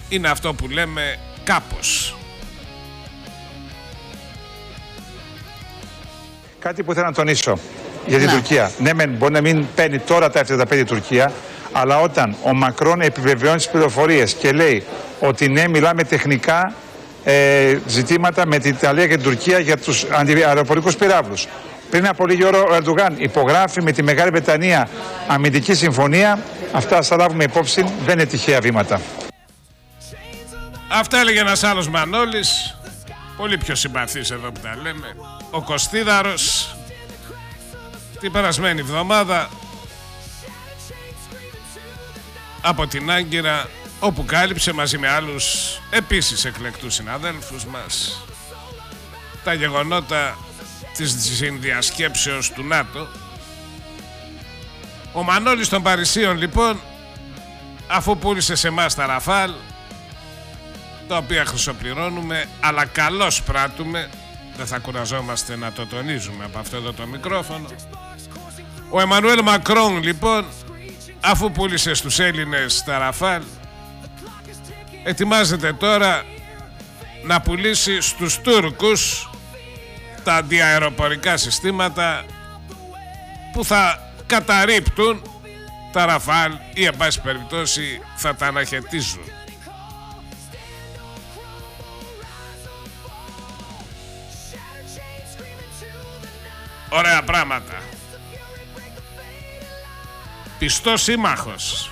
είναι αυτό που λέμε κάπως. Κάτι που θέλω να τονίσω για την Τουρκία. Ναι, μπορεί να μην παίρνει τώρα τα F-35 η Τουρκία, αλλά όταν ο Μακρόν επιβεβαιώνει τις πληροφορίες και λέει ότι ναι, μιλάμε τεχνικά ζητήματα με την Ιταλία και την Τουρκία για τους αντιαεροπορικούς πυράβλους. Πριν από λίγη ώρα ο Ερντογάν υπογράφει με τη Μεγάλη Βρετανία αμυντική συμφωνία. Αυτά θα λάβουμε υπόψη, δεν είναι τυχαία βήματα. Αυτά έλεγε ένας άλλος Μανώλης, πολύ πιο συμπαθής εδώ που τα λέμε, ο Κωστίδαρος, την περασμένη εβδομάδα από την Άγκυρα, όπου κάλυψε μαζί με άλλους επίσης εκλεκτούς συναδέλφους μας τα γεγονότα της συνδιασκέψεως του ΝΑΤΟ. Ο Μανώλης των Παρισίων λοιπόν, αφού πούλησε σε εμάς τα Ραφάλ, τα οποία χρυσοπληρώνουμε, αλλά καλώς πράττουμε, δεν θα κουραζόμαστε να το τονίζουμε από αυτό εδώ το μικρόφωνο. Ο Εμμανουέλ Μακρόν λοιπόν, αφού πούλησε στους Έλληνες τα Ραφάλ, ετοιμάζεται τώρα να πουλήσει στους Τούρκους τα αντιαεροπορικά συστήματα που θα καταρρίπτουν τα Ραφάλ ή εν πάση περιπτώσει θα τα αναχαιτίζουν. Ωραία πράγματα. Πιστός σύμμαχος.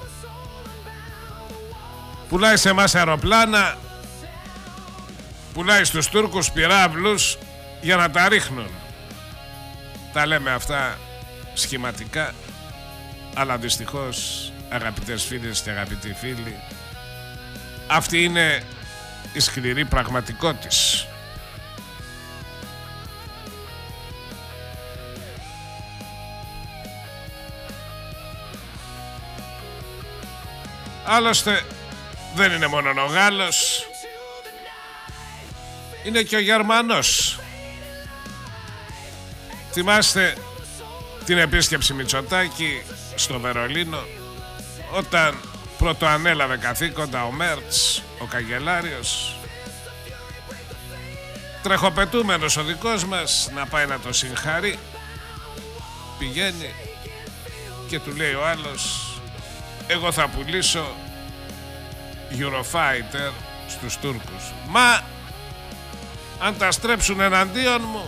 Πουλάει σε εμάς αεροπλάνα, πουλάει στους Τούρκους πυράβλους για να τα ρίχνουν. Τα λέμε αυτά σχηματικά, αλλά δυστυχώς, αγαπητές φίλες και αγαπητοί φίλοι, αυτή είναι η σκληρή πραγματικότητα. Άλλωστε δεν είναι μόνο ο Γάλλος, είναι και ο Γερμανός. Θυμάστε την επίσκεψη Μητσοτάκη στο Βερολίνο, όταν πρωτοανέλαβε καθήκοντα ο Μέρτς, ο καγκελάριος, τρεχοπετούμενος ο δικός μας να πάει να το συγχαρεί. Πηγαίνει και του λέει ο άλλος, εγώ θα πουλήσω Eurofighter στους Τούρκους. Μα αν τα στρέψουν εναντίον μου,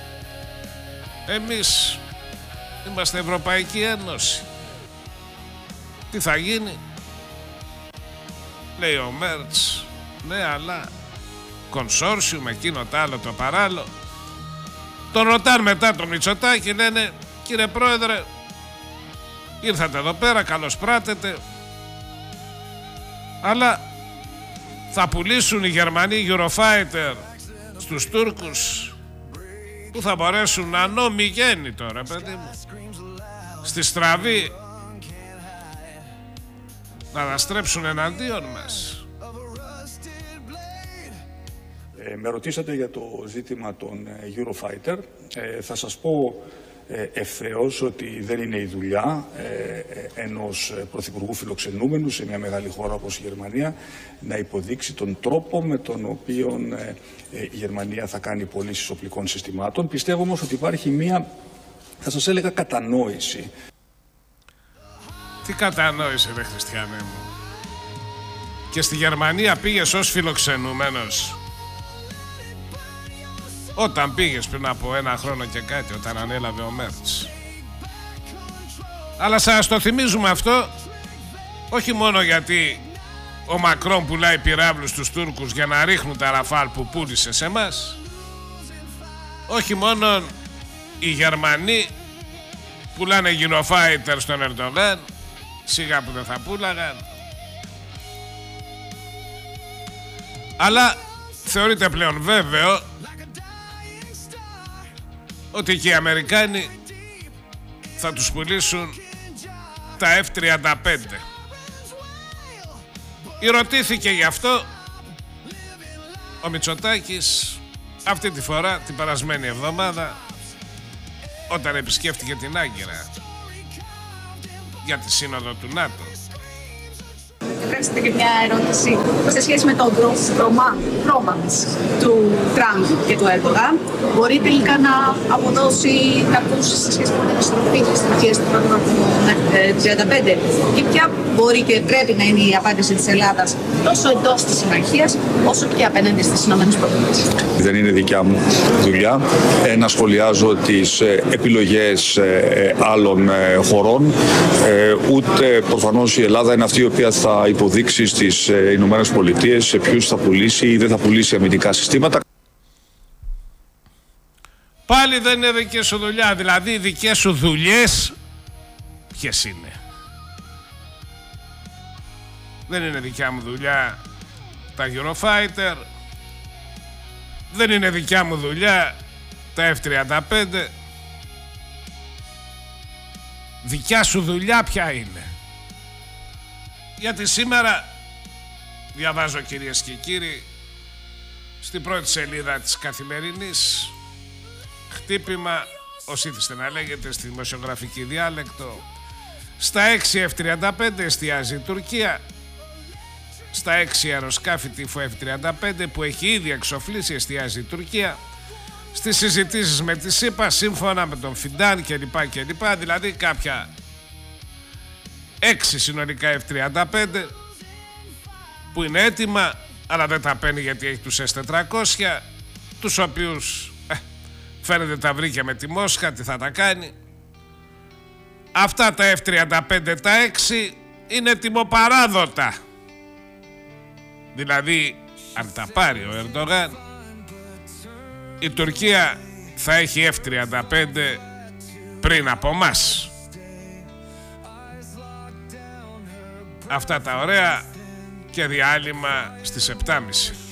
εμείς είμαστε Ευρωπαϊκή Ένωση, τι θα γίνει? Λέει ο Μέρτς, ναι, αλλά κονσόρσιουμ, εκείνο τ' άλλο το παράλλο. Τον ρωτάνε μετά το Μητσοτάκη, λένε, κύριε Πρόεδρε, ήρθατε εδώ πέρα, καλώς πράτετε, αλλά θα πουλήσουν οι Γερμανοί Eurofighter στους Τούρκους που θα μπορέσουν να νομιγένει τώρα, παιδί μου, στη στραβή να τα στρέψουν εναντίον μας. Με ρωτήσατε για το ζήτημα των Eurofighter. Θα σας πω ευθέως ότι δεν είναι η δουλειά ενός πρωθυπουργού φιλοξενούμενου σε μια μεγάλη χώρα όπως η Γερμανία να υποδείξει τον τρόπο με τον οποίο η Γερμανία θα κάνει πωλήσεις οπλικών συστημάτων. Πιστεύω όμως ότι υπάρχει μια, θα σας έλεγα, κατανόηση. Τι κατανόηση, ρε Χριστιανέ μου? Και στη Γερμανία πήγες ως φιλοξενούμενος? Όταν πήγες πριν από 1 χρόνο και κάτι, όταν ανέλαβε ο Μέρτς. Αλλά σας το θυμίζουμε αυτό, όχι μόνο γιατί ο Μακρόν πουλάει πυράβλους στους Τούρκους για να ρίχνουν τα Ραφάλ που πούλησε σε εμάς, όχι μόνο οι Γερμανοί πουλάνε Eurofighter στον Ερντογάν, σιγά που δεν θα πούλαγαν, αλλά θεωρείται πλέον βέβαιο ότι και οι Αμερικάνοι θα τους πουλήσουν τα F-35. Ρωτήθηκε γι' αυτό ο Μητσοτάκης αυτή τη φορά, την περασμένη εβδομάδα, όταν επισκέφτηκε την Άγκυρα για τη σύνοδο του ΝΑΤΟ. επιτρέψετε και μια ερώτηση σε σχέση με τον πρόμαξ του Τραμπ και του Ερντογάν. Μπορεί τελικά να αποδώσει κάποιους σε σχέση με την επιστροφή της Τουρκίας του Πρωτοκόλλου 35 και ποια μπορεί και πρέπει να είναι η απάντηση της Ελλάδας τόσο εντός της συμμαχίας όσο και απέναντι στις ΗΠΑ. Δεν είναι δικιά μου δουλειά να σχολιάζω τις επιλογές άλλων χωρών, ούτε προφανώς η Ελλάδα είναι αυτή η οποία θα υποδείξει στις Ηνωμένες Πολιτείες σε ποιους θα πουλήσει ή δεν θα πουλήσει αμυντικά συστήματα. Πάλι δεν είναι δική σου δουλειά, δηλαδή οι δικές σου δουλειές ποιες είναι? Δεν είναι δικιά μου δουλειά τα Eurofighter, δεν είναι δικιά μου δουλειά τα F-35. Δικιά σου δουλειά ποια είναι? Γιατί σήμερα διαβάζω, κυρίες και κύριοι, στην πρώτη σελίδα της Καθημερινής χτύπημα, ως ήθιστε να λέγεται στη δημοσιογραφική διάλεκτο, στα 6 F-35 εστιάζει η Τουρκία, στα 6 αεροσκάφη τύπου F-35 που έχει ήδη εξοφλήσει εστιάζει η Τουρκία, στις συζητήσεις με τη ΣΥΠΑ σύμφωνα με τον Φιντάν κλπ. Δηλαδή κάποια 6 συνολικά F-35 που είναι έτοιμα, αλλά δεν τα παίρνει γιατί έχει τους S-400, τους οποίους φαίνεται τα βρήκε με τη Μόσχα, τι θα τα κάνει. Αυτά τα F-35 τα 6 είναι τιμοπαράδοτα. Δηλαδή αν τα πάρει ο Ερντογάν, η Τουρκία θα έχει F-35 πριν από μας. Αυτά τα ωραία και διάλειμμα στις 7.30.